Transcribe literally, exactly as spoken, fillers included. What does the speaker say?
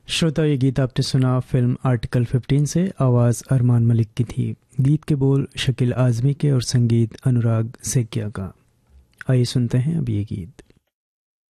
श्रोता, ये गीत आपने सुना फिल्म आर्टिकल फिफ्टीन से। आवाज़ अरमान मलिक की थी। गीत के बोल शकील आज़मी के और संगीत अनुराग सेकिया का। आइए सुनते हैं अब ये गीत।